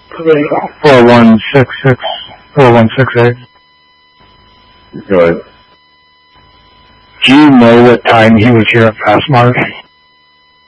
4166, 4168. Good. Do you know what time he was here at Fastmark?